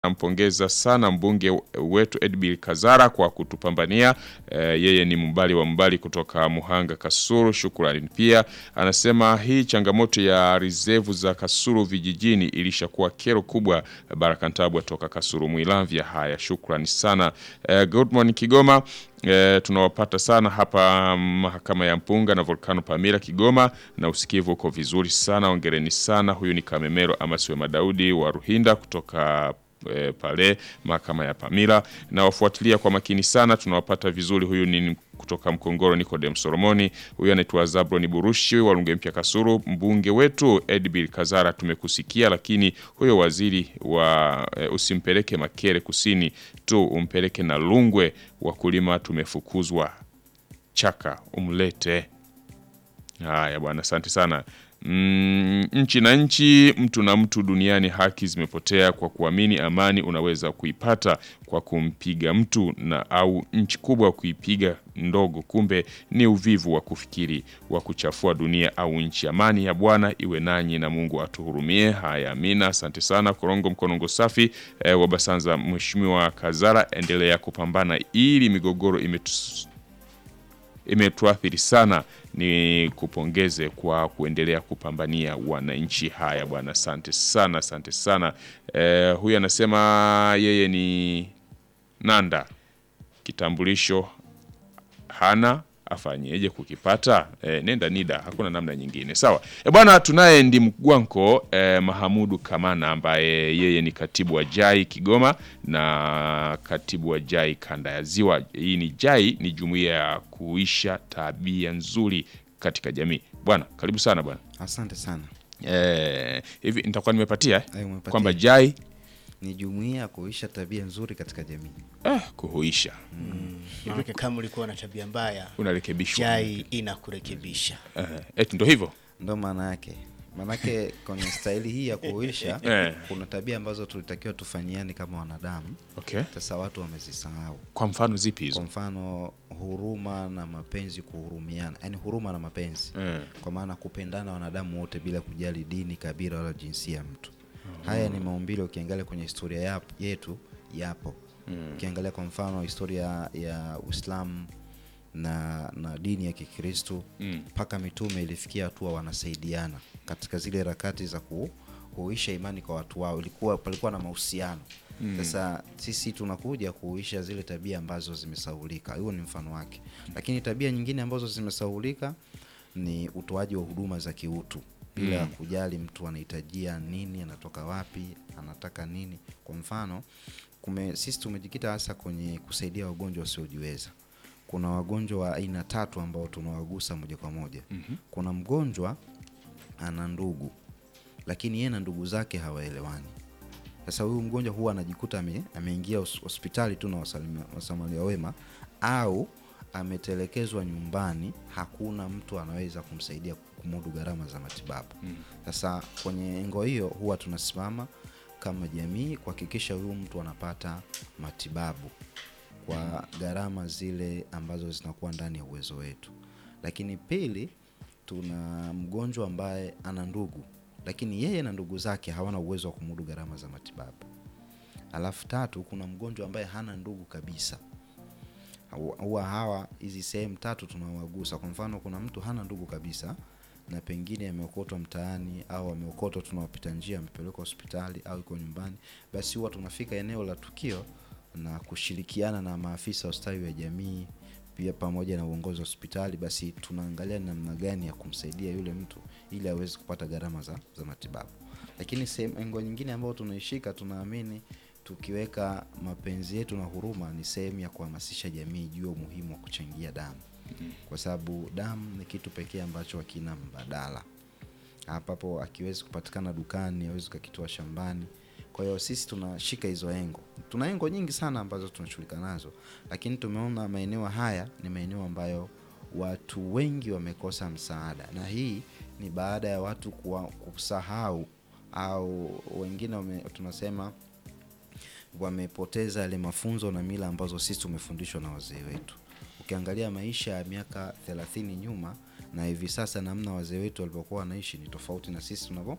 nampongeza sana mbunge wetu Edbil Kazara kwa kutupambania. Yeye ni mbali wa mbali kutoka Muhanga Kasulu. Shukrani pia. Anasema hii changamoto ya reserve za Kasulu vijijini ilishakuwa kero kubwa. Barakantabwa toka Kasulu Mwilavya. Haya, shukrani sana. Good morning Kigoma. Tunawapata sana hapa mahakama ya Mpunga na Volcano Pamira Kigoma, na usikivu uko vizuri sana. Hongereni sana. Huyu ni Kamemero Amasiwe Madaudi wa Ruhinda kutoka pale mahakama ya Pamira, na wafuatilia kwa makini sana. Tunawapata vizuri. Huyu ni kutoka Mkongoro Nikodem Solomoni. Huyu anaitwa Zabroni Burushi wa Lunge Mpya Kasulu. Mbunge wetu Edbil Kazara, tumekusikia, lakini huyo waziri wa usimpeleke Makere Kusini tu, umpeleke na Lungwe. Wakulima tumefukuzwa chaka, umlete. Haya bwana, asante sana. Nchi na nchi, mtu na mtu duniani, haki zimepotea kwa kuamini amani unaweza kuipata kwa kumpiga mtu, na au nchi kubwa kuipiga ndogo. Kumbe ni uvivu wa kufikiri wa kuchafua dunia au nchi. Amani ya Bwana iwe nanyi na Mungu atuhurumie. Haya, amina. Asante sana. Korongo Mkonongo Safi wa Basanza. Mheshimiwa Kazara, endelea kupambana ili migogoro imetuathiri sana. Ni kupongeze kwa kuendelea kupambania wananchi. Haya bwana, asante sana, asante sana. Huyu anasema yeye ni Nanda, kitambulisho hana, afanyeje kukipata? Nenda NIDA, hakuna namna nyingine. Sawa. Bwana, tunaye ndi Mgwanko Mahamudu Kamana, ambaye yeye ni katibu wa JAI Kigoma na katibu wa JAI Kanda ya Ziwa. Hii ni JAI, ni jumuiya ya kuisha tabia nzuri katika jamii. Bwana, karibu sana bwana. Asante sana. Hivi nitakuwa nimepatia kwamba JAI ni jumuiya kuisha tabia nzuri katika jamii. Kuhuisha. Maana kama ulikuwa na tabia mbaya, unarekebishwa. JAI inakurekebisha. Ndio hivyo. Ndio maana yake. Manake kwenye staili hii ya kuisha kuna tabia ambazo tulitakiwa tufanyiane kama wanadamu. Okay. Sasa watu wamezisahau. Kwa mfano zipi hizo? Kwa mfano huruma na mapenzi, kuhurumiana. Yaani huruma na mapenzi. Kwa maana kupendana wanadamu wote bila kujali dini, kabila wala jinsia ya mtu. Haya ni maumbile ukiangalia kwenye historia yetu yapo. Ukiangalia kwa mfano historia ya Uislamu na dini ya Kikristo, mpaka mitume ilifikia hatua wanasaidiana katika zile harakati za kuhuisha imani kwa watu wao. Palikuwa na mahusiano. Sasa sisi tunakuja kuhuisha zile tabia ambazo zimesahaulika. Huo ni mfano wake. Lakini tabia nyingine ambazo zimesahaulika ni utoaji wa huduma za kiutu bila kujali mtu anahitajia nini, anatoka wapi, anataka nini. Kwa mfano, sisi tumejikita hasa kwenye kusaidia wagonjwa wasiojiweza. Kuna wagonjwa wa aina 3 ambao tunawagusa moja kwa moja. Kuna mgonjwa ana ndugu, lakini yeye na ndugu zake hawaelewani. Sasa huyu mgonjwa huwa anajikuta ameingia hospitali tu na wasamaria wema, au ametelekezwa nyumbani, hakuna mtu anaweza kumsaidia kumudu gharama za matibabu. Sasa kwenye engo hiyo huwa tunasimama kama jamii kuhakikisha huyu mtu anapata matibabu kwa gharama zile ambazo zinakuwa ndani ya uwezo wetu. Lakini pili, tuna mgonjwa ambaye ana ndugu, lakini yeye na ndugu zake hawana uwezo wa kumudu gharama za matibabu. Alafu tatu, kuna mgonjwa ambaye hana ndugu kabisa. Hizi sehemu 3 tunawagusa. Kwa mfano, kuna mtu hana ndugu kabisa na pengine ameokotwa mtaani au ameokotwa tunawapita njia, amepelekwa hospitali au yuko nyumbani, basi huwa tunafika eneo la tukio na kushirikiana na maafisa wa ustawi wa jamii pia pamoja na uongozi wa hospitali, basi tunaangalia namna gani ya kumsaidia yule mtu ili aweze kupata gharama za matibabu. Lakini sehemu nyingine ambayo tunaishika, tunaamini tukiweka mapenzi yetu na huruma ni sehemu ya kuhamasisha jamii juu ya umuhimu wa kuchangia damu. Kwa sababu damu ni kitu pekee ambacho hakina mbadala. Hapo akiwezi kupatikana dukani, hawezi kukitoa shambani. Kwa hiyo sisi tunashika hizo engo. Tuna engo nyingi sana ambazo tunashughulika nazo, lakini tumeona maeneo haya ni maeneo ambayo watu wengi wamekosa msaada, na hii ni baada ya watu kusahau au wengine tunasema wamepoteza ile mafunzo na mila ambazo sisi tumefundishwa na wazee wetu. Ukiangalia maisha ya miaka 30 nyuma na hivi sasa, namna wazee wetu walivyokuwa wanaishi ni tofauti na sisi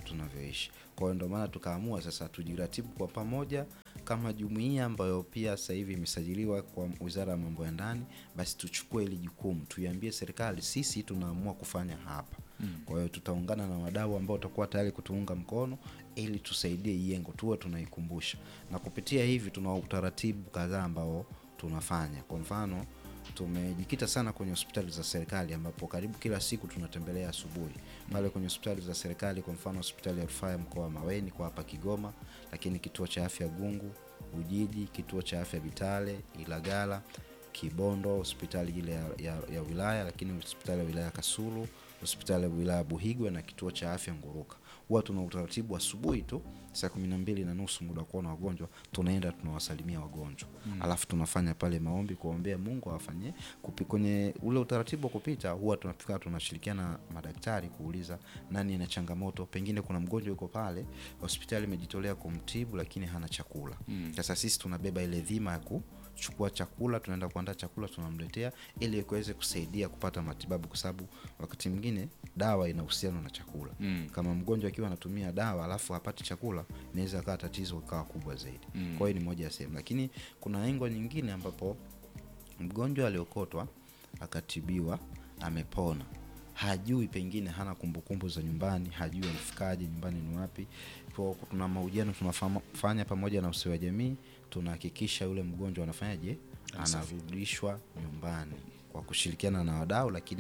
tunavyoishi. Kwa hiyo ndio maana tukaamua sasa tujiratibu kwa pamoja kama jumuiya ambayo pia sasa hivi imesajiliwa kwa Wizara ya Mambo ya Ndani, basi tuchukue ile jukumu, tuiambie serikali sisi tunaamua kufanya hapa. Kwa hiyo tutaungana na wadau ambao watakuwa tayari kutuunga mkono ili tusaidie yengo, tuwe tunaikumbusha. Na kupitia hivi tuna utaratibu kadhaa ambao tunafanya. Kwa mfano, tumejikita sana kwenye hospitali za serikali ambapo karibu kila siku tunatembelea asubuhi. Pale kwenye hospitali za serikali, kwa mfano hospitali ya Rufaa ya Mkoa wa Maweni kwa hapa Kigoma, lakini kituo cha afya Gungu, Ujiji, kituo cha afya Bitale, Ilagala, Kibondo, hospitali ile ya wilaya, lakini hospitali ya wilaya Kasulu, hospitali ya wilaya Buhigwe na kituo cha afya Nguruka. Huwa tuna utaratibu asubuhi tu saa 12:30 muda wa kuona wagonjwa, tunaenda tunawasalimia wagonjwa. Alafu tunafanya pale maombi kuombea Mungu awafanyie kwenye ule utaratibu wa kupita. Huwa tunafika tunashirikiana na madaktari kuuliza nani ana changamoto, pengine kuna mgonjwa yuko pale hospitali imejitolea kumtibu lakini hana chakula. Sasa sisi tunabeba ile dhima ya kuchukua chakula, tunaenda kuandaa chakula tunamletea ili kuweze kusaidia kupata matibabu, kwa sababu wakati mwingine dawa ina uhusiano na chakula. Kama mgonjwa akiwa anatumia dawa alafu hapati chakula, inaweza kuwa tatizo likawa kubwa zaidi. Kwa hiyo ni moja ya sehemu, lakini kuna engo nyingine ambapo mgonjwa aliokotwa akatibiwa amepona, hajui, pengine hana kumbukumbu za nyumbani, hajui alifikaje nyumbani ni wapi. Kwa tuna mahojiano tunafanya pamoja na usawa wa jamii, tunahakikisha yule mgonjwa anafanyaje, anarudishwa nyumbani kwa kushirikiana na wadau, lakini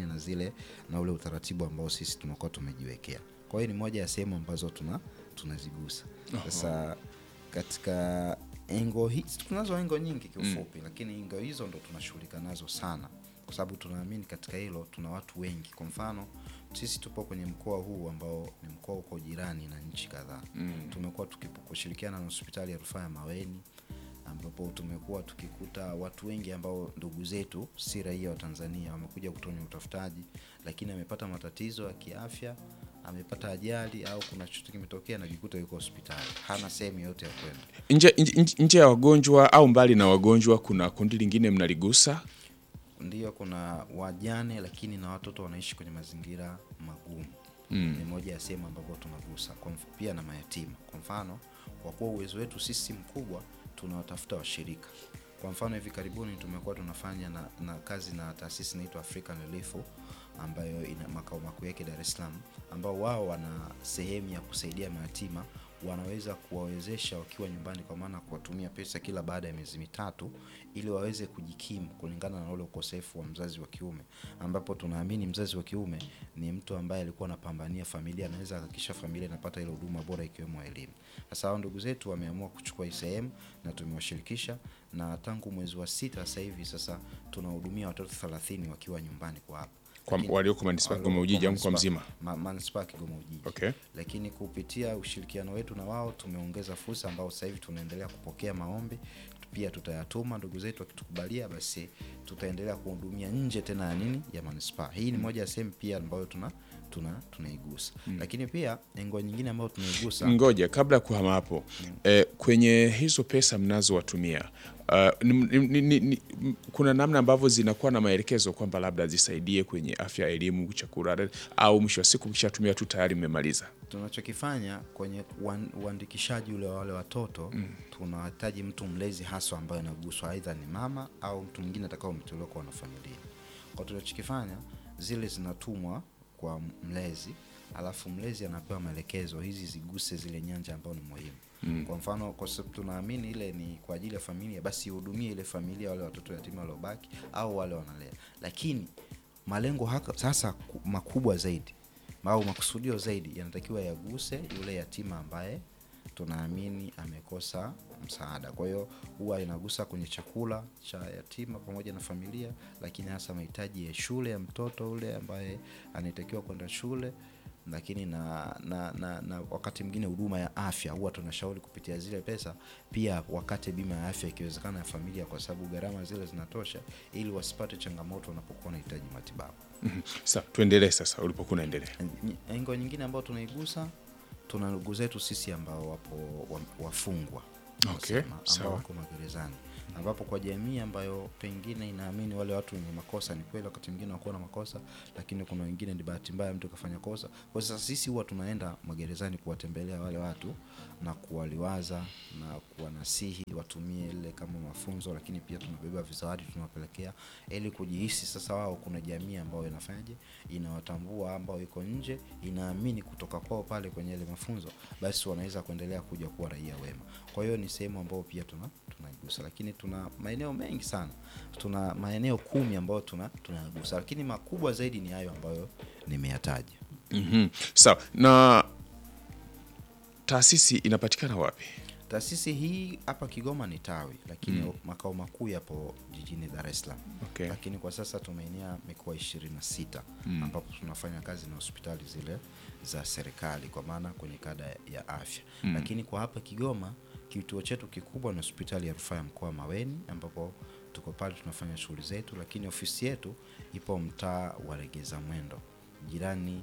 na ule utaratibu ambao sisi tunakuwa tumejiwekea. Kwa hiyo ni moja ya sehemu ambazo tunazigusa. Sasa katika engo hizi tunazo engo nyingi kiufupi, lakini engo hizo ndo tunashughulika nazo sana kwa sababu tunaamini katika hilo tuna watu wengi. Kwa mfano, sisi tupo kwenye mkoa huu ambao ni mkoa uko jirani na nchi kadhaa. Tumekuwa tukishirikiana na hospitali ya Rufaa ya Maweni ambapo tumekuwa tukikuta watu wengi ambao ndugu zetu si raia wa Tanzania wamekuja kutonya utafutaji, lakini amepata matatizo ya kiafya, amepata ajali au kuna chochote kimetokea na jikuta yuko hospitali, hana sehemu yote ya kwenda. Nje ya wagonjwa au mbali na wagonjwa, kuna kundi lingine mnaligusa? Ndio, kuna wajane lakini na watoto wanaishi kwenye mazingira magumu. Ni moja ya sehemu ambapo tunagusa. Pia na mayatima. Kwa mfano, kwa kuwa uwezo wetu sisi mkubwa, tunawatafuta washirika. Kwa mfano, hivi karibuni tumekuwa tunafanya na kazi na taasisi inaitwa African Relief ambayo ina makao makuu yake Dar es Salaam, ambao wao wana sehemu ya kusaidia mayatima. Wanaweza kuwawezesha wakiwa nyumbani, kwa maana kuwatumia pesa kila baada ya miezi mitatu ili waweze kujikimu kulingana na ule ukosefu wa mzazi wa kiume, ambapo tunaamini mzazi wa kiume ni mtu ambaye alikuwa anapambania familia, anaweza kuhakikisha familia inapata ile huduma bora ikiwemo elimu. Sasa hao ndugu zetu wameamua kuchukua hii sehemu na tumewashirikisha, na tangu mwezi wa 6 sasa hivi sasa tunahudumia watoto 30 wakiwa nyumbani kwa hapa. Kwa walioko manispaa Kigoma Ujiji au kwa mzima? Manispaa Kigoma Ujiji. Okay. Lakini kupitia ushirikiano wetu na wao tumeongeza fursa ambao sasa hivi tunaendelea kupokea maombi. Pia tutayatuma ndugu zetu, wakitukubalia basi tutaendelea kuhudumia nje tena ya manispaa. Hii ni moja ya sehemu pia ambayo tunaigusa. Lakini pia engo nyingine ambayo tunaigusa. Ngoja kabla kuhama hapo, kwenye hizo pesa mnazowatumia, kuna namna ambavyo zinakuwa na maelekezo kwamba labda zisaidie kwenye afya, elimu, chakula, au mwisho wa siku kishatumia tu tayari mmemaliza? Tunachokifanya kwenye uandikishaji ule wa wale watoto, tunahitaji mtu mlezi hasa ambaye anaguswa, aidha ni mama au mtu mwingine atakao mtolewa kwa wanafamilia. Kwa tunachokifanya, zile zinatumwa kwa mlezi, alafu mlezi anapewa maelekezo hizi ziguse zile nyanja ambazo ni muhimu. Kwa mfano, kwa sababu tunaamini ile ni kwa ajili ya familia, basi ihudumie ile familia, wale watoto yatima waliobaki au wale wanalea. Lakini malengo sasa makubwa zaidi au makusudio zaidi yanatakiwa yaguse yule yatima ambaye tunaamini amekosa msaada. Kwa hiyo huwa inagusa kwenye chakula cha yatima pamoja na familia, lakini hasa mahitaji ya shule ya mtoto ule ambaye anatakiwa kwenda shule, lakini na wakati mwingine huduma ya afya. Huwa tunashauri kupitia zile pesa pia wakati bima ya afya ikiwezekana ya familia, kwa sababu gharama zile zinatosha ili wasipate changamoto wanapokuwa wanahitaji matibabu. Sasa tuendelee sasa ulipokuwa unaendelea. Engo nyingine ambayo tunaigusa, tuna ndugu zetu sisi ambao wapo wafungwa. Okay, ambao wako magerezani. ambapo kwa jamii ambayo pengine inaamini wale watu wenye makosa, ni kweli wakati mwingine wako na makosa, lakini kuna wengine ni bahati mbaya mtu kafanya kosa. Kwa sasa sisi huwa tunaenda magerezani kuwatembelea wale watu na kuwaliwaza na kuwanasihi watumie ile kama mafunzo, lakini pia tunabeba vizawadi tunawapelekea ili kujihisi sasa wao kuna jamii ambayo inafanyaje, inawatambua, ambao iko nje, inaamini kutoka kwao pale kwenye ile mafunzo, basi wanaweza kuendelea kuja kuwa raia wema. Kwa hiyo ni sehemu ambayo pia tunaigusa, lakini tuna maeneo mengi sana. Tuna maeneo 10 ambayo tunagusa, lakini makubwa zaidi ni hayo ambayo nimeyataja. Sawa. Na taasisi inapatikana wapi? Taasisi hii hapa Kigoma ni tawi, lakini makao makuu yapo jijini Dar es Salaam. Okay. Lakini kwa sasa tumeenea mikoa 26 ambapo tunafanya kazi na hospitali zile za serikali, kwa maana kwenye kada ya afya. Lakini kwa hapa Kigoma kituo chetu kikubwa ni hospitali ya rufaa ya mkoa Maweni, ambapo tuko pale tunafanya shughuli zetu, lakini ofisi yetu ipo mtaa wa Regeza Mwendo, jirani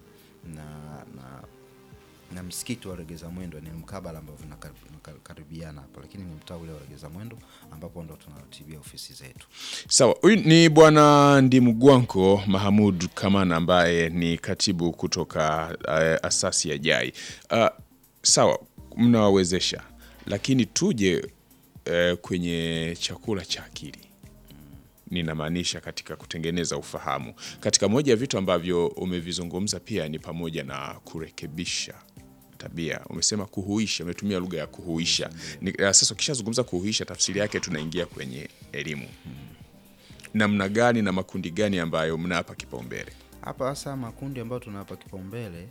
na msikiti wa Regeza Mwendo, ni mkabala ambao vinakaribiana hapa, lakini ni mtaa ule wa Regeza Mwendo ambapo ndo tunarutibia ofisi zetu. Sawa, huyu ni Bwana Ndimugwanko Mahamud Kamana ambaye ni katibu kutoka asasi ya JAI. Sawa, mnawawezesha, lakini tuje kwenye chakula cha akili. Ninamaanisha katika kutengeneza ufahamu. Katika moja ya vitu ambavyo umevizungumza pia ni pamoja na kurekebisha tabia. Umesema kuhuisha, umetumia lugha ya kuhuisha. Sasa ukishazungumza kuhuisha, tafsiri yake tunaingia kwenye elimu. Namna gani na makundi gani ambayo mnapa kipaumbele? Hapa hasa makundi ambayo tunapa kipaumbele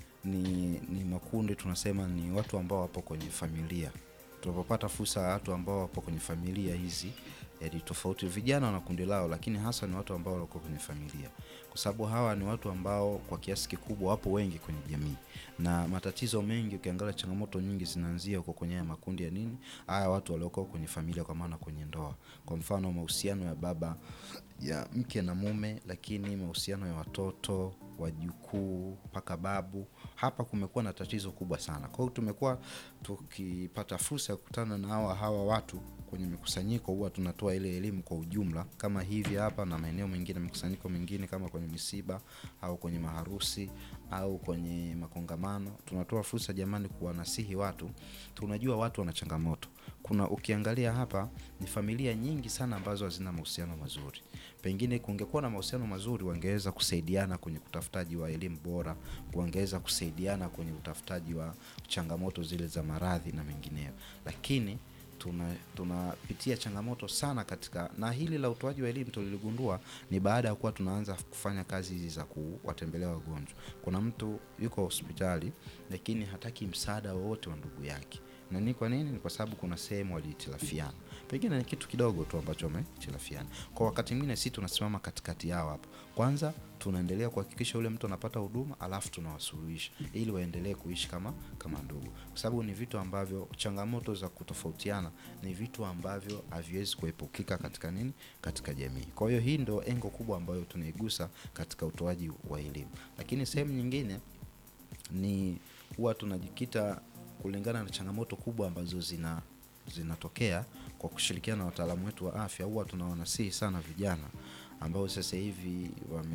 ni makundi tunasema ni watu ambao wapo kwenye familia. Tunapopata fursa watu ambao wapo kwenye familia hizi, yaani tofauti vijana na kundi lao, lakini hasa ni watu ambao wako kwenye familia. Kwa sababu hawa ni watu ambao kwa kiasi kikubwa wapo wengi kwenye jamii. Na matatizo mengi, ukiangalia changamoto nyingi zinaanzia huko kwenye makundi ya nini? Haya watu walioko kwenye familia, kwa maana kwenye ndoa. Kwa mfano mahusiano ya baba ya mke na mume, lakini mahusiano ya watoto, wajukuu, mpaka babu. Hapa kumekuwa na tatizo kubwa sana. Kwa hiyo tumekuwa tukipata fursa ya kukutana na hawa watu kwenye mikusanyiko, huwa tunatoa ile elimu kwa ujumla kama hivi hapa na maeneo mengine, mikusanyiko mingine kama kwenye misiba au kwenye maharusi au kwenye makongamano. Tunatoa fursa jamani kuwanasihi watu. Tunajua watu wana changamoto. Kuna ukiangalia hapa ni familia nyingi sana ambazo hazina mahusiano mazuri. Pengine kungekuwa na mahusiano mazuri, wangeweza kusaidiana kwenye utafutaji wa elimu bora, wangeweza kusaidiana kwenye utafutaji wa changamoto zile za maradhi na mengineyo. Lakini tunapitia changamoto sana katika, na hili la utoaji wa elimu tuliligundua ni baada ya kuwa tunaanza kufanya kazi hizi za kuwatembelea wagonjwa. Kuna mtu yuko hospitali lakini hataki msaada wowote wa ndugu yake. Na ni kwa nini? Ni kwa sababu kuna sehemu walihitilafiana. Pengine ni kitu kidogo tu ambacho wamehitilafiana. Kwa wakati mwingine sisi tunasimama katikati yao hapo. Kwanza tunaendelea kuhakikisha yule mtu anapata huduma, alafu tunawasuluhisha ili waendelee kuishi kama ndugu. Kwa sababu ni vitu ambavyo, changamoto za kutofautiana ni vitu ambavyo haviwezi kuepukika katika jamii. Kwa hiyo hii ndio engo kubwa ambayo tunaigusa katika utoaji wa elimu. Lakini sehemu nyingine ni huwa tunajikita kulingana na changamoto kubwa ambazo zinatokea. Kwa kushirikiana na wataalamu wetu wa afya, huwa tunawanasihi sana vijana ambao sasa hivi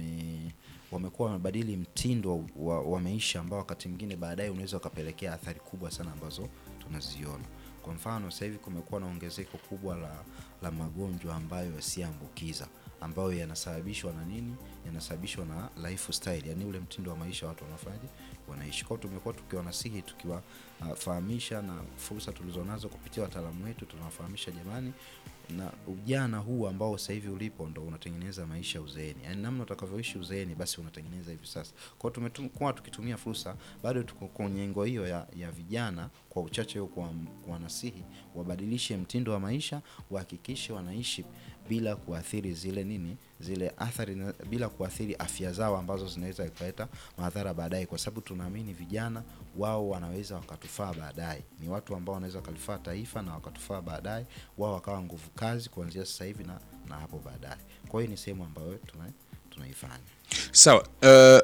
wamekuwa wamebadili mtindo wa maisha, ambao wakati mwingine baadaye unaweza kupelekea athari kubwa sana ambazo tunaziona. Kwa mfano sasa hivi kumekuwa na ongezeko kubwa la magonjwa ambayo yasiambukiza, ambayo yanasababishwa na nini? Yanasababishwa na lifestyle, yani ule mtindo wa maisha watu wanaishi. Kwa tumekuwa tukiwanasihi, tukiwafahamisha, na fursa tulizonazo kupitia wataalamu wetu tunawafahamisha jamani, na ujana huu ambao sasa hivi ulipo ndo unatengeneza maisha uzeeni. Yaani namna utakavyoishi uzeeni basi unatengeneza hivi sasa. Kwa hiyo tumekuwa tukitumia fursa, bado tuko kwenye engo hiyo ya vijana, kwa uchache huo kuwanasihi wabadilishe mtindo wa maisha, wahakikishe wanaishi bila kuathiri zile athari, bila kuathiri afya zao ambazo zinaweza kuleta madhara baadaye, kwa sababu tunaamini vijana wao wanaweza wakatufaa baadaye. Ni watu ambao wanaweza kalifaa taifa na wakatufaa baadaye, wao wakawa nguvu kazi kuanzia sasa hivi na hapo baadaye. Kwa hiyo ni sehemu ambayo tunaifanya. Sawa,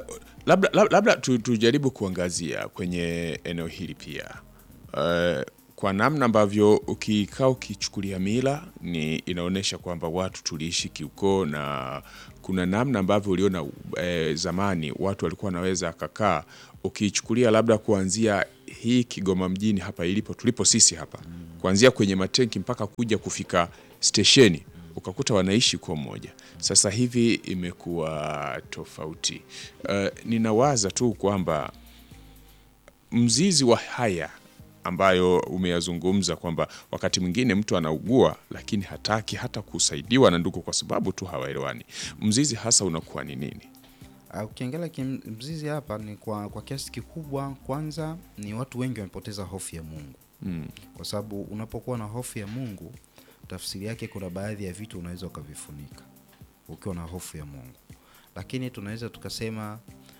labda tujaribu kuangazia kwenye eneo hili pia. kwa namna ambavyo ukikaa ukichukulia mila ni inaonyesha kwamba watu tuliishi kiukoo, na kuna namna ambavyo uliona zamani watu walikuwa wanaweza akakaa, ukichukulia labda kuanzia hii Kigoma mjini hapa ilipo tulipo sisi hapa, kuanzia kwenye matenki mpaka kuja kufika stesheni, ukakuta wanaishi kwa mmoja. Sasa hivi imekuwa tofauti. Ninawaza tu kwamba mzizi wa haya ambayo umeyazungumza kwamba wakati mwingine mtu anaugua lakini hataki hata kusaidiwa na ndugu kwa sababu tu hawaelewani, mzizi hasa unakuwa ni nini? Ukiangalia mzizi hapa ni kwa kiasi kikubwa, kwanza ni watu wengi wamepoteza hofu ya Mungu. Kwa sababu unapokuwa na hofu ya Mungu, tafsiri yake kuna baadhi ya vitu unaweza ukavifunika ukiwa na hofu ya Mungu. Lakini tunaweza tukasema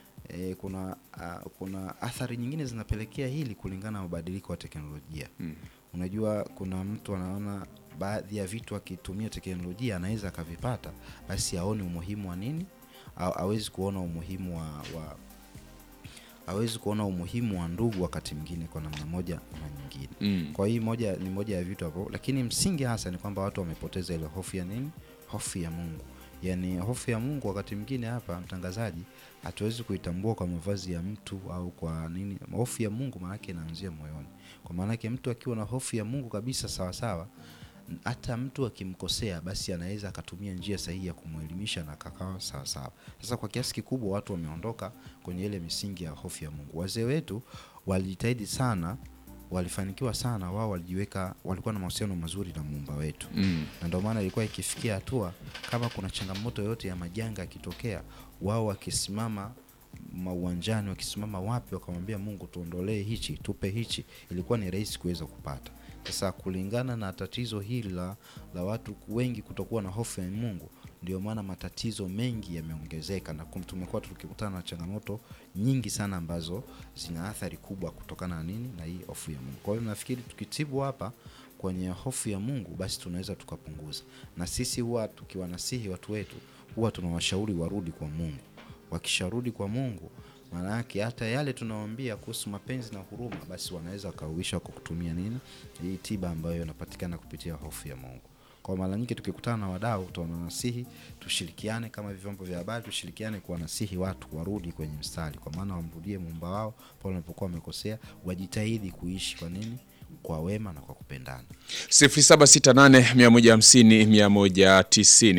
kuna athari nyingine zinapelekea hili kulingana na mabadiliko ya teknolojia. Unajua kuna mtu anaona baadhi ya vitu akitumia teknolojia anaweza akavipata, basi aone umuhimu wa nini, hawezi kuona umuhimu hawezi kuona umuhimu wa ndugu wakati mwingine kwa namna moja na nyingine. Kwa hii ni moja ya vitu hapo, lakini msingi hasa ni kwamba watu wamepoteza ile hofu ya nini? Hofu ya Mungu. Yani hofu ya Mungu wakati mwingine hapa, mtangazaji, hatuwezi kuitambua kwa mavazi ya mtu au kwa nini. Hofu ya Mungu maana yake inaanzia moyoni. Kwa maana yake mtu akiwa na hofu ya Mungu kabisa sawa sawa, hata mtu akimkosea basi anaweza akatumia njia sahihi ya kumuelimisha na akakaa sawa sawa. Sasa kwa kiasi kikubwa watu wameondoka kwenye ile misingi ya hofu ya Mungu. Wazee wetu walijitahidi sana, walifanikiwa sana, wao walikuwa na mahusiano mazuri na Muumba wetu. Na ndio maana ilikuwa ikifikia hatua kama kuna changamoto yote ya majanga yakitokea, wao wakisimama uwanjani, wakisimama wapi, wakamwambia Mungu tuondolee hichi, tupe hichi, ilikuwa ni rahisi kuweza kupata. Sasa kulingana na tatizo hili la watu wengi kutokuwa na hofu ya Mungu, ndio maana matatizo mengi yameongezeka, na tumekuwa tukikutana na changamoto nyingi sana ambazo zina athari kubwa kutokana na nini? Na hii hofu ya Mungu. Kwa hiyo nafikiri tukitibu hapa kwenye hofu ya Mungu, basi tunaweza tukapunguza. Na sisi huwa tukiwanasihi watu wetu, huwa tunawashauri warudi kwa Mungu. Wakisharudi kwa Mungu, maana yake hata yale tunawaambia kuhusu mapenzi na huruma, basi wanaweza kauisha kwa kutumia nini? Hii tiba ambayo inapatikana kupitia hofu ya Mungu. Kwa mara nyingi tukikutana na wadau, tunawasihi tushirikiane kama vyombo vya habari, tushirikiane kuwanasihi watu warudi kwenye mstari, kwa maana wamrudie Muumba wao pale wanapokuwa wamekosea, wajitahidi kuishi kwa nini? Kwa wema na kwa kupendana. 0768150190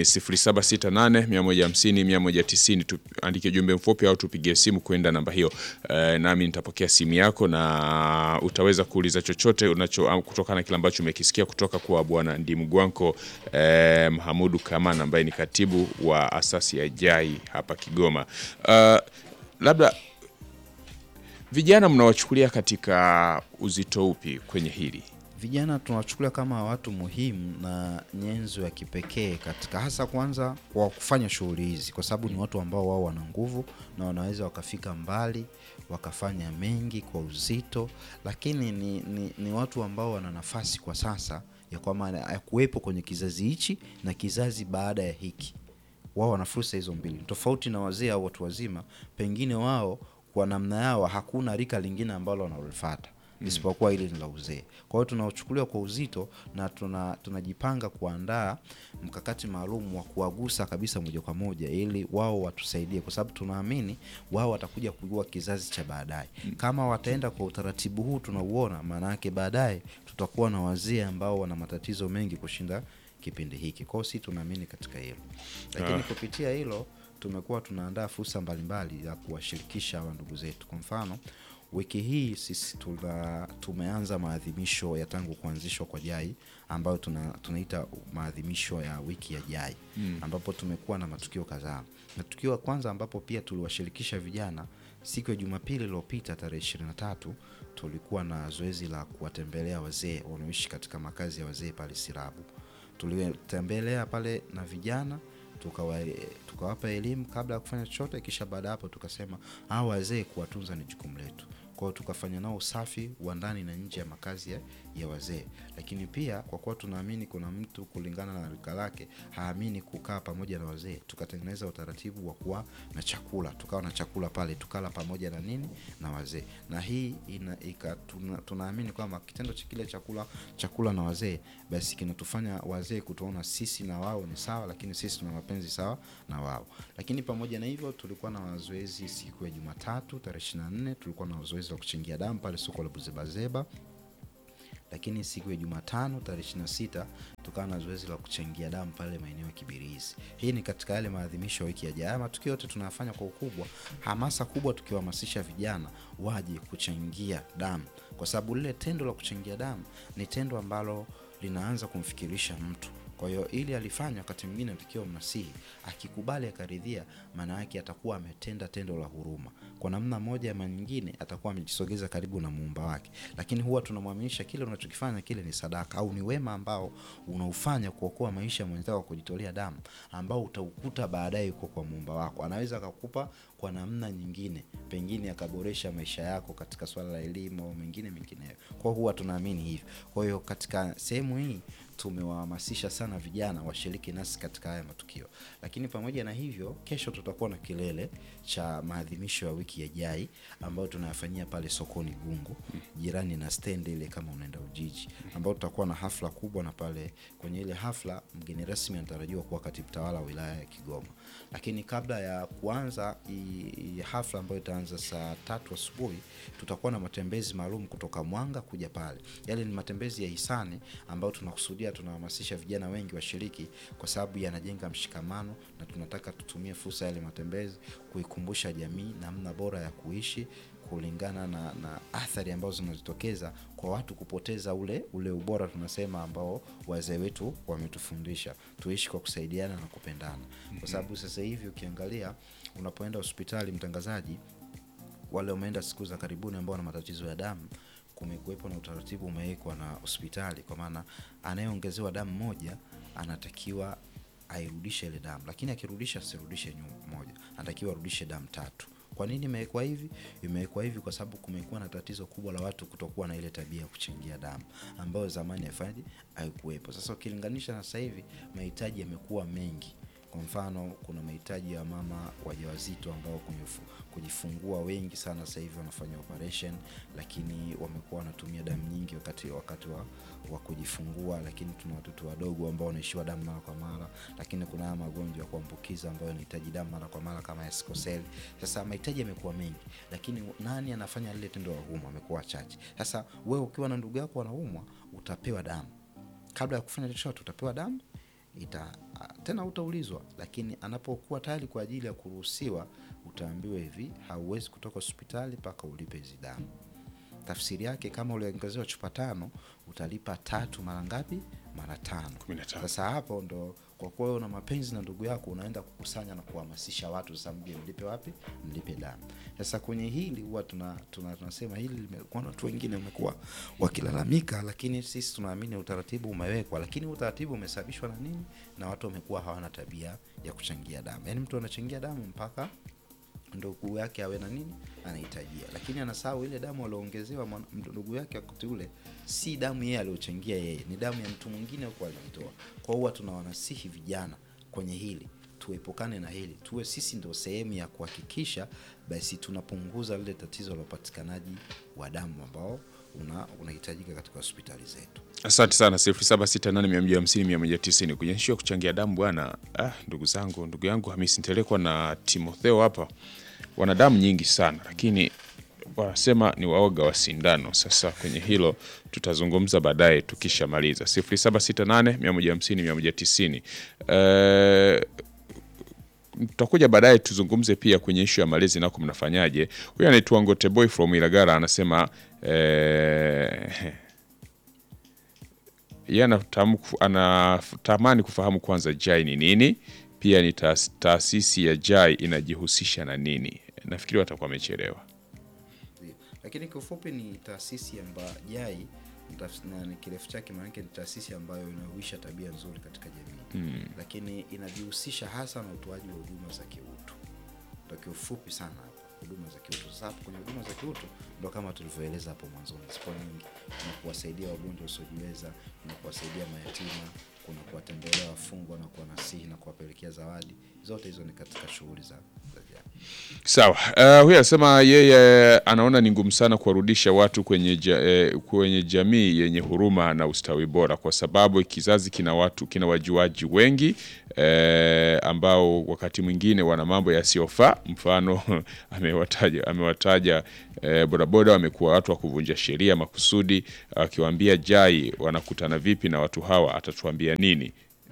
0768150190 tuandike jumbe mfupi au tupigie simu kwenda namba hiyo. Nami nitapokea simu yako na utaweza kuuliza chochote unacho kutokana na kile ambacho umekisikia kutoka kwa Bwana Ndimugwanko Mahamudu Kamana ambaye ni katibu wa asasi ya JAI hapa Kigoma. Labda vijana mnawachukulia katika uzito upi kwenye hili? Vijana tunawachukulia kama watu muhimu na nyenzo ya kipekee katika hasa kwanza kwa kufanya shughuli hizi, kwa sababu ni watu ambao wao wana nguvu na wanaweza wakafika mbali, wakafanya mengi kwa uzito, lakini ni watu ambao wana nafasi kwa sasa ya kwa maana ya kuwepo kwenye kizazi hichi na kizazi baada ya hiki. Wao wana fursa hizo mbili. Tofauti na wazee au watu wazima, pengine wao kwa namna yao hakuna rika lingine ambalo wanalofuata isipokuwa ile ni la uzee. Kwa hiyo tunaochukulia kwa uzito na tunajipanga kuandaa mkakati maalum wa kuwagusa kabisa moja kwa moja ili wao watusaidie, kwa sababu tunaamini wao watakuja kujua kizazi cha baadaye. Kama wataenda kwa utaratibu huu tunauona, maana yake baadaye tutakuwa na wazee ambao wana matatizo mengi kushinda kipindi hiki. Kwa hiyo sisi tunaamini katika hilo. Lakini kupitia hilo tumekuwa tunaandaa fursa mbalimbali za kuwashirikisha wa ndugu zetu. Kwa mfano, wiki hii sisi tumeanza maadhimisho ya tangu kuanzishwa kwa JAI ambayo tunaita maadhimisho ya wiki ya JAI, ambapo tumekuwa na matukio kadhaa. Na tukio la kwanza ambapo pia tuliwashirikisha vijana, siku ya Jumapili iliyopita tarehe 23 tulikuwa na zoezi la kuwatembelea wazee wanaoishi katika makazi ya wazee pale Sirabu. Tuliwatembelea pale na vijana, tukawapa elimu kabla ya kufanya chochote, kisha baada hapo tukasema hao wazee kuwatunza ni jukumu letu. Kwa hiyo tukafanya nao usafi wa ndani na nje ya makazi ya wazee. Lakini pia kwa kuwa tunaamini kuna mtu kulingana na rika lake haamini kukaa pamoja na wazee, tukatengeneza utaratibu wa kuwa na chakula. Tukawa na chakula pale, tukala pamoja na nini na wazee. Na hii tunaamini kwamba kitendo cha kile chakula na wazee basi kinatufanya wazee kutuona sisi na wao ni sawa, lakini sisi tuna mapenzi sawa na wao. Lakini pamoja na hivyo tulikuwa na mazoezi siku ya Jumatatu tarehe 24, tulikuwa na zoezi la kuchangia damu pale soko la Buzebazeba. Lakini siku ya Jumatano tarehe 26 tukawa na zoezi la kuchangia damu pale maeneo ya Kibirizi. Hii ni katika yale maadhimisho ya wiki ya Jaya. Matukio yote tunayafanya kwa ukubwa, hamasa kubwa, tukiwahamasisha vijana waje kuchangia damu, kwa sababu lile tendo la kuchangia damu ni tendo ambalo linaanza kumfikirisha mtu. Kwa hiyo ili alifanya wakati mwingine tukiwa mnasihi, akikubali akaridhia, maana yake atakuwa ametenda tendo la huruma. Kwa namna moja ama nyingine atakuwa amejisogeza karibu na muumba wake. Lakini huwa tunamwaminisha kile unachokifanya kile ni sadaka au ni wema ambao unaufanya kuokoa maisha ya mwenzako, kujitolea damu, ambao utaukuta baadaye kwa muumba wako. Anaweza akakupa kwa namna nyingine, pengine akaboresha maisha yako katika swala la elimu au mengineyo. Kwa huwa tunaamini hivyo. Kwa hiyo katika sehemu hii tumewahamasisha sana vijana washiriki nasi katika haya matukio. Lakini pamoja na hivyo, kesho tutakuwa na kilele cha maadhimisho ya wiki ya Jai ambayo tunayafanyia pale sokoni Gungu, jirani na stand ile kama unaenda Ujiji, ambayo tutakuwa na hafla kubwa, na pale kwenye ile hafla mgeni rasmi anatarajiwa kuwa katibu tawala wa wilaya ya Kigoma. Lakini kabla ya kuanza hafla ambayo itaanza saa 3 asubuhi, tutakuwa na matembezi maalum kutoka Mwanga kuja pale. Yale ni matembezi ya hisani ambayo tunakusudia, tunahamasisha vijana wengi washiriki kwa sababu yanajenga mshikamano, na tunataka tutumie fursa yale matembezi kuikumbusha jamii namna bora ya kuishi kulingana na athari ambazo zinazotokeza kwa watu kupoteza ule ubora tunasema ambao wazee wetu wametufundisha, tuishi kwa kusaidiana na kupendana. Kwa sababu sasa hivi ukiangalia unapoenda hospitali, mtangazaji, wale wameenda siku za karibuni ambao wana matatizo ya damu, kumekuwepo na utaratibu umewekwa na hospitali, kwa maana anayeongezewa damu moja anatakiwa airudishe ile damu, lakini akirudisha asirudishe moja, anatakiwa arudishe damu 3. Kwa nini imewekwa hivi? Imewekwa hivi kwa sababu kumekuwa na tatizo kubwa la watu kutokuwa na ile tabia ya kuchangia damu ambayo zamani haikuwepo. Sasa ukilinganisha na sasa hivi mahitaji yamekuwa mengi. Kwa mfano kuna mahitaji ya mama wajawazito ambao kujifungua wengi sana sasa hivi wanafanya operation, lakini wamekuwa wanatumia damu nyingi wakati wa kujifungua. Lakini tuna watoto wadogo ambao wanaishiwa damu mara kwa mara, lakini kuna magonjwa ya kuambukiza ambayo yanahitaji damu mara kwa mara kama sickle. Sasa mahitaji yamekuwa mengi, lakini nani anafanya lile tendo la huruma amekuwa chache. Sasa wewe ukiwa na ndugu yako anaumwa, utapewa damu. Kabla ya kufanya chochote utapewa damu, tena utaulizwa, lakini anapokuwa tayari kwa ajili ya kuruhusiwa utaambiwa hivi, hauwezi kutoka hospitali mpaka ulipe hizo damu. Tafsiri yake kama uliongezewa chupa 5 utalipa 3 mara ngapi? Mara 5. Sasa hapo ndo kwa kuwa una mapenzi na ndugu yako unaenda kukusanya na kuhamasisha watu sasa mlipe wapi? Mlipe damu. Sasa kwenye hili huwa tunasema hili limekuwa watu wengine wamekuwa wakilalamika, lakini sisi tunaamini utaratibu umewekwa, lakini utaratibu umesababishwa na nini? Na watu wamekuwa hawana tabia ya kuchangia damu. Yaani mtu anachangia damu mpaka ndugu yake awe na nini anahitajia, lakini anasahau ile damu alioongezewa ndugu yake wakati ule si damu yeye aliyochangia yeye, ni damu ya mtu mwingine huko alitoa. Kwa hiyo tunawanasihi vijana kwenye hili, tuepukane na hili, tuwe sisi ndio sehemu ya kuhakikisha basi tunapunguza lile tatizo la upatikanaji wa damu ambao unahitajika katika hospitali zetu. Asante sana. 0768150190 kunyeshia kuchangia damu bwana. Ndugu yangu Hamisi Ntelekwa na Timotheo hapa wana damu nyingi sana, lakini wanasema ni waoga wa sindano. Sasa kwenye hilo tutazungumza baadaye tukishamaliza. 0768150190. Tutakuja baadaye tuzungumze pia kwenye issue ya malezi nako mnafanyaje. Huyu anaitwa Ngote Boy from Ilagara anasema anatamani kufahamu kwanza Jai ni nini, pia ni taasisi ya Jai inajihusisha na nini. Nafikiri watakuwa wamechelewa. Lakini kwa ufupi ni taasisi ambayo Jai ni kirefu chake, maana yake ni taasisi ambayo inahuisha tabia nzuri katika jamii. Lakini inajihusisha hasa na utoaji wa huduma za kiutu. Ndio kiufupi sana hapa. huduma za kiutu. Sasa kwenye huduma za kiutu ndo kama tulivyoeleza hapo mwanzoni, zipo nyingi. Kuna kuwasaidia wagonjwa wasiojiweza, kuna kuwasaidia mayatima, kuna kuwatembelea wafungwa na kuwanasihi na kuwapelekea zawadi. Zote hizo ni katika shughuli za jamii. Sawa. Huyu anasema yeye anaona ni ngumu sana kuwarudisha watu kwenye jamii yenye huruma na ustawi bora, kwa sababu kizazi kina wajuaji wengi ambao wakati mwingine wana mambo yasiyofaa. Mfano amewataja bodaboda wamekuwa watu wa kuvunja sheria makusudi. Akiwaambia Jai wanakutana vipi na watu hawa, atatuambia nini?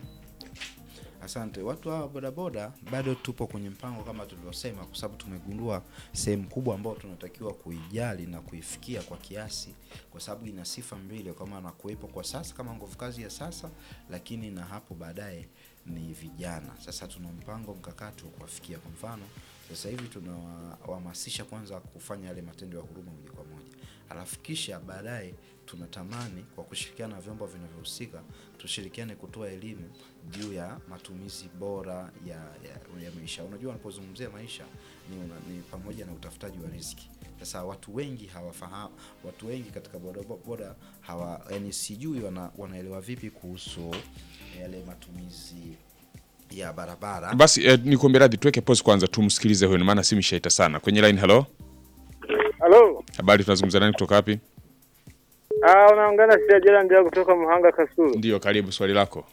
Asante. Watu hawa bodaboda bado tupo kwenye mpango kama tulivyosema, kwa sababu tumegundua sehemu kubwa ambayo tunatakiwa kuijali na kuifikia kwa kiasi, kwa sababu ina sifa mbili, kwa maana kuwepo kwa sasa kama nguvu kazi ya sasa, lakini na hapo baadaye ni vijana. Sasa tuna mpango mkakati wa kuwafikia. Kwa mfano sasa hivi tunawahamasisha kwanza kufanya yale matendo ya huruma moja kwa moja, alafu kisha baadaye tunatamani kwa kushirikiana na vyombo vinavyohusika tushirikiane kutoa elimu juu ya matumizi bora ya maisha. Unajua unapozungumzia maisha ni pamoja na utafutaji wa riziki. Sasa watu wengi hawafahamu, watu wengi katika bodaboda yani sijui wanaelewa vipi kuhusu yale matumizi ya barabara. Basi nikuombe radhi tuweke pause kwanza tumsikilize huyo, maana simu shaita sana. Kwenye line, hello. Hello. Habari, tunazungumza nani kutoka wapi? Unaongea na Sijajela ndio kutoka Muhanga Kasulu. Ndio, karibu, swali lako.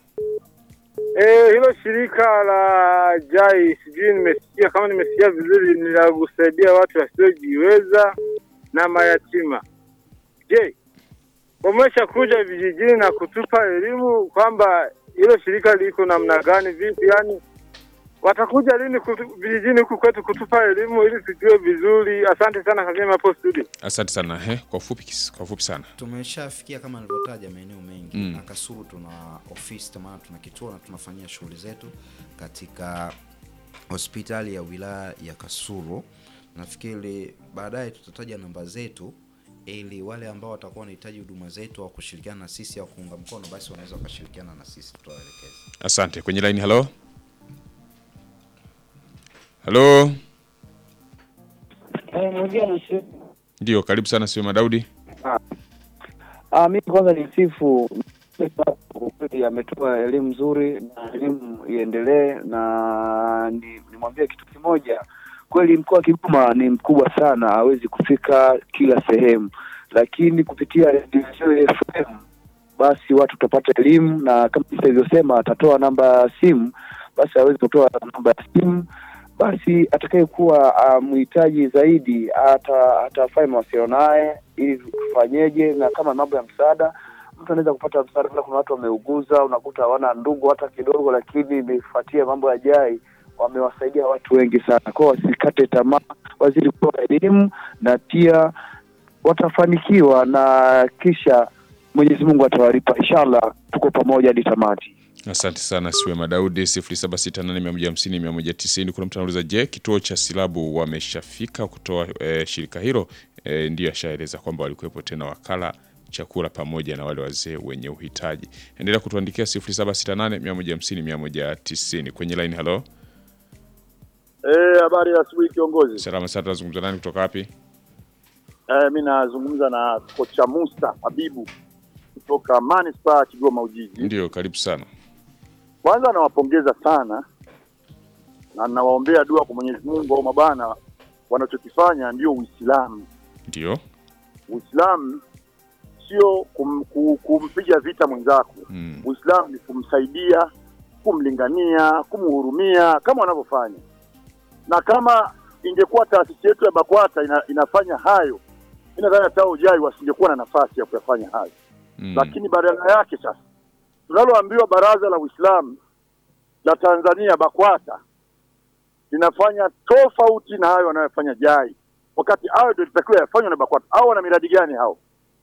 Hilo shirika la Jai sijui nimesikia vizuri, ni la kusaidia watu wasiojiweza na mayatima. Je, wamesha kuja vijijini na kutupa elimu kwamba hilo shirika liko namna gani, vipi? Yani watakuja lini vijijini huku kwetu kutupa elimu ili tujue vizuri? Asante sana kazima hapo studio. Asante sana. Kwa ufupi sana. Tumeshafikia kama nilivyotaja maeneo mengi. Na Kasulu tuna ofisi, maana tuna kituo na tunafanyia shughuli zetu katika hospitali ya wilaya ya Kasulu. Nafikiri baadaye tutataja namba zetu ili wale ambao watakuwa wanahitaji huduma zetu au kushirikiana na sisi au kuunga mkono, basi wanaweza wakashirikiana na sisi, tutawaelekeza. Asante. Kwenye line, hello. Hello. Ndio, karibu sana Sima Daudi. Mimi kwanza ni sifu ametoa elimu nzuri na elimu iendelee, na nimwambie kitu kimoja, kweli mkoa wa Kigoma ni mkubwa sana, hawezi kufika kila sehemu, lakini kupitia Radio FM basi watu tutapata elimu, na kama nilivyosema atatoa namba ya simu, basi hawezi kutoa namba ya simu, basi atakayekuwa mhitaji zaidi atafanya mawasiliano naye ili tufanyeje. Na kama mambo ya msaada, mtu anaweza kupata msaada. Kuna watu wameuguza, unakuta hawana ndugu hata kidogo, lakini imefuatia mambo ya Jai wamewasaidia watu wengi sana. Kwa wasikate tamaa, wazidi kutoa elimu na pia watafanikiwa, na kisha Mwenyezi Mungu atawalipa inshallah. Tuko pamoja hadi tamati. Asante sana Siwema Daudi. 0768150190. Kuna mtu anauliza, je, kituo cha Silabu wameshafika kutoa shirika hilo? Ndio, ashaeleza kwamba walikuwepo, tena wakala chakula pamoja na wale wazee wenye uhitaji. Endelea kutuandikia 0768150190. Kwenye line, hello. Habari ya asubuhi kiongozi. Salama sana, tunazungumza nani kutoka wapi? Mimi nazungumza na kocha Musa Habibu kutoka Manispaa Kigoma Ujiji. Ndio, karibu sana. Kwanza nawapongeza sana na nawaombea dua kwa Mwenyezi Mungu au mabana, wanachokifanya ndio Uislamu. Ndio. Uislamu sio kumpiga vita mwenzako. Uislamu ni kumsaidia, kumlingania, kumhurumia kama wanavyofanya. Na kama ingekuwa taasisi yetu ya BAKWATA inafanya hayo, inadhani hata Jai wasingekuwa na nafasi ya kufanya hayo. Lakini badala yake sasa tunaloambiwa Baraza la Uislamu la Tanzania BAKWATA linafanya tofauti na hayo wanayofanya Jai, wakati hayo ndio litakiwa yafanywe na BAKWATA. Hao wana miradi gani hao?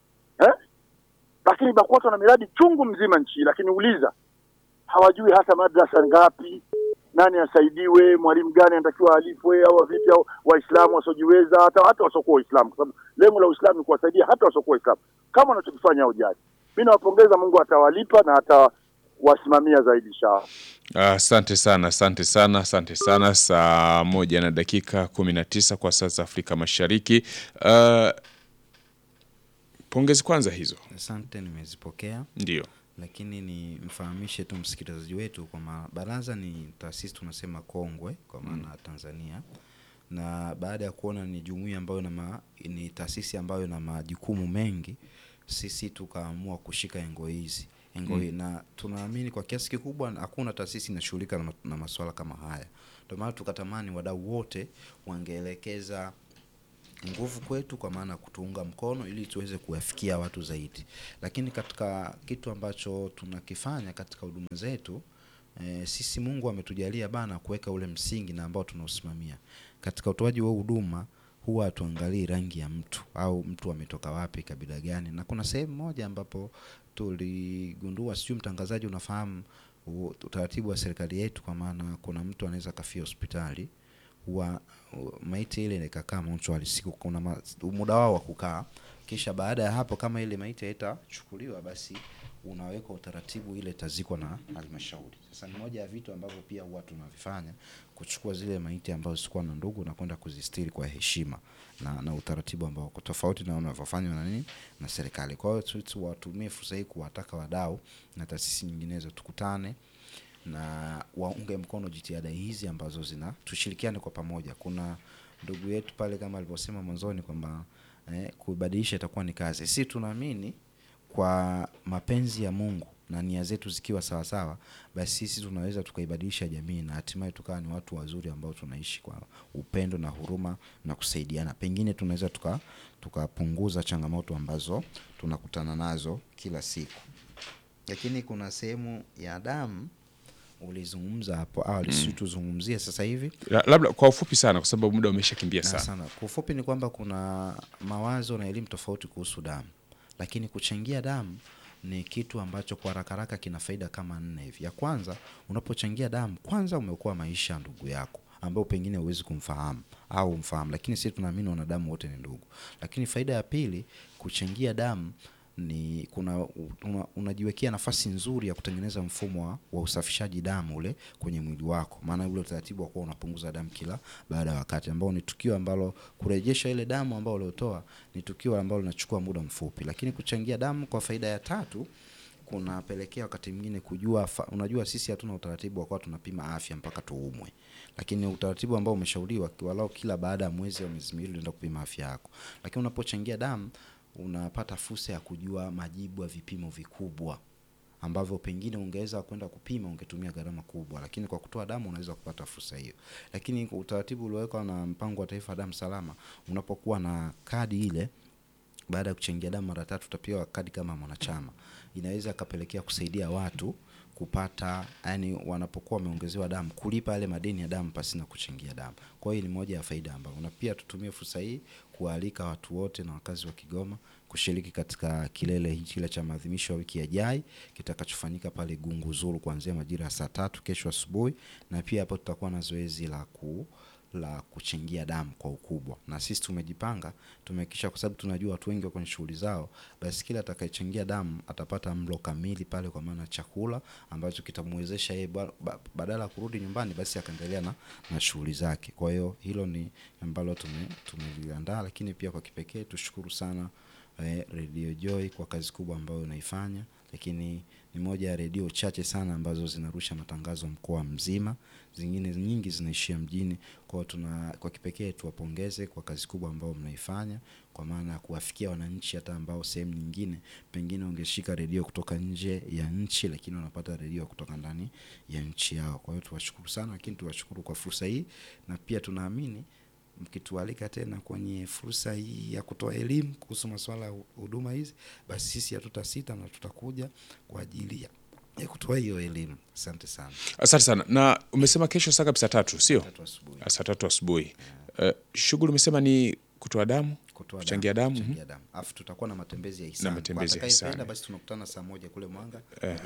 Lakini BAKWATA wana miradi chungu mzima nchi, lakini uliza hawajui hata madrasa ngapi, nani asaidiwe, mwalimu gani anatakiwa alipwe, au vipi, au Waislamu wasiojiweza, hata wasiokuwa Waislamu, kwa sababu lengo la Uislamu ni kuwasaidia hata wasiokuwa Waislamu, kama wanachokifanya hao Jai. Mimi nawapongeza, Mungu atawalipa na kuwasimamia zaidi inshallah. Asante sana, asante sana, asante sana. Saa 1:19 kwa saa za Afrika Mashariki. Pongezi kwanza hizo. Asante, nimezipokea. Ndio. Lakini ni mfahamishe tu msikilizaji wetu kwa baraza ni taasisi tunasema kongwe kwa maana Tanzania, na baada ya kuona ni jumuiya ambayo ni taasisi ambayo ina majukumu mengi, sisi tukaamua kushika engo hizi na tunaamini kwa kiasi kikubwa hakuna taasisi inashughulika na masuala kama haya. Ndio maana tukatamani wadau wote wangeelekeza nguvu kwetu kwa maana kutuunga mkono ili tuweze kuwafikia watu zaidi. Lakini katika kitu ambacho tunakifanya katika huduma zetu, sisi Mungu ametujalia bana kuweka ule msingi na ambao tunausimamia. Katika utoaji wa huduma huwa hatuangalii rangi ya mtu au mtu ametoka wapi, kabila gani. Na kuna sehemu moja ambapo tuligundua, sio mtangazaji unafahamu utaratibu wa serikali yetu, kwa maana kuna mtu anaweza kafia hospitali, huwa maiti ile ikakaa mochwari siku, kuna muda wao wa kukaa, kisha baada ya hapo kama ile maiti haitachukuliwa basi unaweka utaratibu ile tazikwa na halmashauri. Sasa ni moja ya vitu ambavyo pia huwa tunavifanya, kuchukua zile maiti ambazo zilikuwa na ndugu na kwenda kuzistiri kwa heshima na utaratibu ambao uko tofauti na unavyofanywa na serikali. Kwa hiyo tuwatumie fursa hii kuwataka wadau na taasisi nyinginezo tukutane na waunge mkono jitihada hizi ambazo tushirikiane kwa pamoja. Kuna ndugu yetu pale kama alivyosema mwanzoni kwamba kubadilisha itakuwa ni kazi. Sisi tunaamini kwa mapenzi ya Mungu na nia zetu zikiwa sawa sawa, basi sisi tunaweza tukaibadilisha jamii na hatimaye tukawa ni watu wazuri ambao tunaishi kwa upendo na huruma na kusaidiana. Pengine tunaweza tukapunguza changamoto ambazo tunakutana nazo kila siku. Lakini kuna sehemu ya damu ulizungumza hapo awali, sisi tuzungumzie sasa hivi. Labda kwa ufupi sana kwa sababu muda umeshakimbia sana. Kwa ufupi ni kwamba kuna mawazo na elimu tofauti kuhusu damu. Lakini kuchangia damu ni kitu ambacho kwa haraka kina faida kama 4 hivi. Ya kwanza, unapochangia damu, kwanza umeokoa maisha ya ndugu yako ambao pengine huwezi kumfahamu au umfahamu, lakini sisi tunaamini wanadamu wote ni ndugu. Lakini faida ya pili, kuchangia damu ni unajiwekea nafasi nzuri ya kutengeneza mfumo wa usafishaji damu ule kwenye mwili wako. Maana ule utaratibu wa kuwa unapunguza damu kila baada ya wakati, ambao ni tukio ambalo kurejesha ile damu ambayo uliotoa ni tukio ambalo linachukua muda mfupi. Lakini kuchangia damu kwa faida ya tatu kunapelekea wakati mwingine kujua, unajua sisi hatuna utaratibu wa kwa tunapima afya mpaka tuumwe, lakini utaratibu ambao umeshauriwa walau kila baada ya mwezi au miezi miwili unaenda kupima afya yako. Lakini unapochangia damu unapata fursa ya kujua majibu ya vipimo vikubwa ambavyo pengine ungeweza kwenda kupima ungetumia gharama kubwa, lakini kwa kutoa damu unaweza kupata fursa hiyo. Lakini utaratibu uliowekwa na mpango wa taifa damu salama, unapokuwa na kadi ile, baada ya kuchangia damu mara 3 utapewa kadi kama mwanachama. Inaweza kapelekea kusaidia watu kupata, yani wanapokuwa wameongezewa damu, kulipa yale madeni ya damu pasi na kuchangia damu. Kwa hiyo ni moja ya faida ambayo, na pia tutumie fursa hii kualika watu wote na wakazi wa Kigoma kushiriki katika kilele hichi cha maadhimisho ya wiki ijayo kitakachofanyika pale Gunguzuru kuanzia majira ya saa 3 kesho asubuhi, na pia hapo tutakuwa na zoezi la kuchangia damu kwa ukubwa. Na sisi tumejipanga, tumehakikisha kwa sababu tunajua watu wengi kwenye shughuli zao, basi kila atakayechangia damu atapata mlo kamili pale, kwa maana chakula ambacho kitamwezesha yeye badala ya kurudi nyumbani basi akaendelea na shughuli zake. Kwa hiyo hilo ni ambalo tumeliandaa. Lakini pia kwa kipekee tushukuru sana Radio Joy kwa kazi kubwa ambayo unaifanya, lakini ni moja ya redio chache sana ambazo zinarusha matangazo mkoa mzima, zingine nyingi zinaishia mjini. Kwa kipekee tuwapongeze kwa kazi kubwa ambayo mnaifanya, kwa maana ya kuwafikia wananchi hata ambao sehemu nyingine pengine ungeshika redio kutoka nje ya nchi, lakini wanapata redio kutoka ndani ya nchi yao. Kwa hiyo tuwashukuru sana, lakini tuwashukuru kwa fursa hii, na pia tunaamini mkitualika tena kwenye fursa hii ya kutoa elimu kuhusu masuala ya huduma hizi, basi sisi hatutasita na tutakuja kwa ajili ya kutoa hiyo elimu. Asante sana. Asante sana. Na umesema kesho saa 3, sio? 3 asubuhi. Saa 3 asubuhi. Shughuli umesema ni kutoa damu, kuchangia damu. Alafu tutakuwa na matembezi ya hisani. Atakayependa basi tunakutana saa 1 kule Mwanga.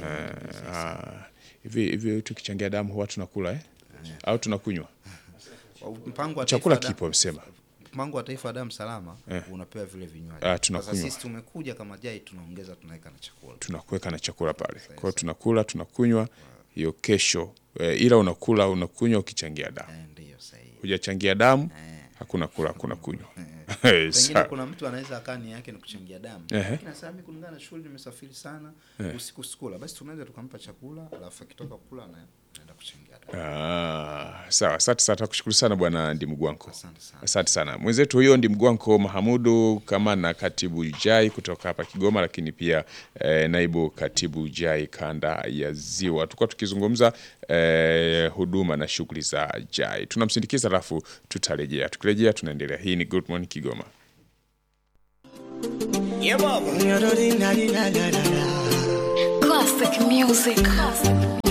Hivi tukichangia damu huwa tunakula au tunakunywa? Mpango wa chakula kipo msema. mpango wa taifa wa damu salama unapewa vile vinywaji. Tunakunywa. Sasa sisi tumekuja kama JAI tunaongeza, tunaweka na chakula. Tunakuweka na chakula pale. Kwa hiyo tunakula, tunakunywa hiyo kesho. Ila unakunywa ukichangia damu. Ndio sahihi. Hujachangia damu, hakuna kula, hakuna kunywa. Pengine kuna mtu anaweza akani yake ni kuchangia damu. Lakini sasa mimi kulingana na shughuli nimesafiri sana, usiku sikula. Basi tunaweza tukampa chakula, alafu akitoka kula naenda kuchangia damu. Sawa, asante kushukuru sana bwana Ndimugwanko. Asante sana. Asante sana. Mwenzetu huyo Ndimugwanko Mahamudu kama na katibu JAI kutoka hapa Kigoma, lakini pia naibu katibu JAI kanda ya Ziwa. Tulikuwa tukizungumza huduma na shughuli za JAI. Tunamsindikiza alafu tutarejea. Tukirejea tunaendelea. Hii ni Good Morning Kigoma. Classic music.